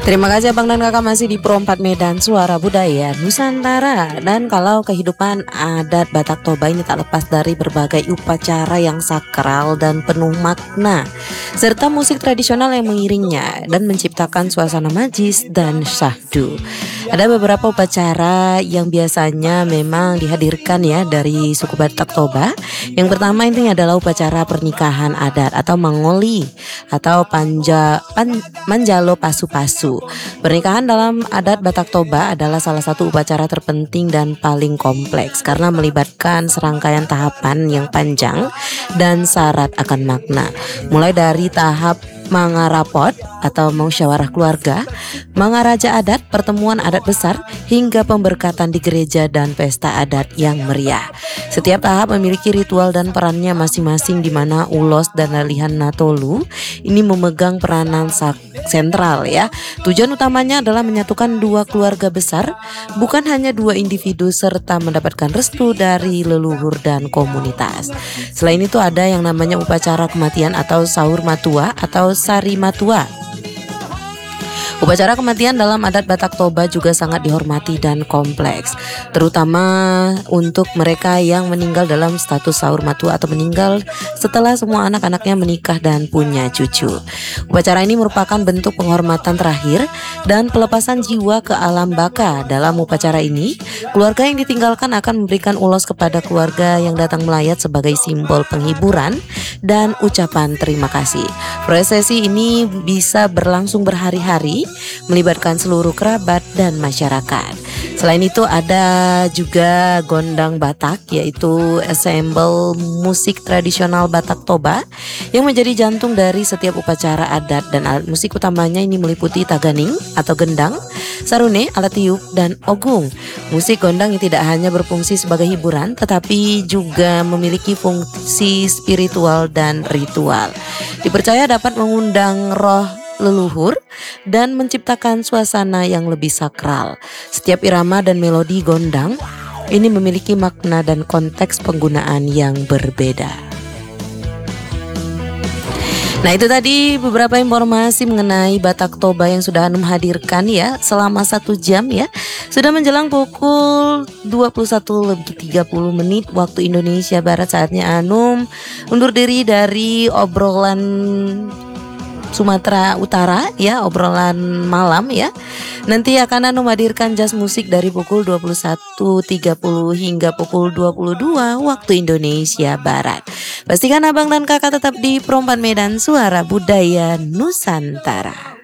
Terima kasih Abang dan Kakak masih di Pro 4 Medan Suara Budaya Nusantara. Dan kalau kehidupan adat Batak Toba ini tak lepas dari berbagai upacara yang sakral dan penuh makna, serta musik tradisional yang mengiringnya dan menciptakan suasana majis dan syahdu. Ada beberapa upacara yang biasanya memang dihadirkan ya dari suku Batak Toba. Yang pertama ini adalah upacara pernikahan adat atau Mangoli atau Manjalo Pasu-Pasu. Pernikahan dalam adat Batak Toba adalah salah satu upacara terpenting dan paling kompleks karena melibatkan serangkaian tahapan yang panjang dan syarat akan makna. Mulai dari tahap Mangarapot atau musyawarah keluarga, Mangaraja adat, pertemuan adat besar, hingga pemberkatan di gereja dan pesta adat yang meriah. Setiap tahap memiliki ritual dan perannya masing-masing, di mana Ulos dan Lalihan Natolu ini memegang peranan sentral ya. Tujuan utamanya adalah menyatukan dua keluarga besar, bukan hanya dua individu, serta mendapatkan restu dari leluhur dan komunitas. Selain itu ada yang namanya upacara kematian atau sahur matua atau sari matua. Upacara kematian dalam adat Batak Toba juga sangat dihormati dan kompleks, terutama untuk mereka yang meninggal dalam status sahur matua atau meninggal setelah semua anak-anaknya menikah dan punya cucu. Upacara ini merupakan bentuk penghormatan terakhir dan pelepasan jiwa ke alam baka. Dalam upacara ini, keluarga yang ditinggalkan akan memberikan ulos kepada keluarga yang datang melayat sebagai simbol penghiburan dan ucapan terima kasih. Prosesi ini bisa berlangsung berhari-hari, melibatkan seluruh kerabat dan masyarakat. Selain itu ada juga gondang Batak, yaitu ensemble musik tradisional Batak Toba yang menjadi jantung dari setiap upacara adat, dan alat musik utamanya ini meliputi taganing atau gendang, sarune, alat tiup, dan ogung. Musik gondang yang tidak hanya berfungsi sebagai hiburan tetapi juga memiliki fungsi spiritual dan ritual. Dipercaya dapat mengundang roh leluhur dan menciptakan suasana yang lebih sakral. Setiap irama dan melodi gondang ini memiliki makna dan konteks penggunaan yang berbeda. Nah, itu tadi beberapa informasi mengenai Batak Toba yang sudah Anum hadirkan ya selama 1 jam ya. Sudah menjelang pukul 21:30 waktu Indonesia Barat. Saatnya Anum undur diri dari obrolan Sumatera Utara ya, obrolan malam ya. Nanti akan Anum hadirkan jazz musik dari pukul 21:30 hingga pukul 22 waktu Indonesia Barat. Pastikan Abang dan Kakak tetap di Pro 4 Medan Suara Budaya Nusantara.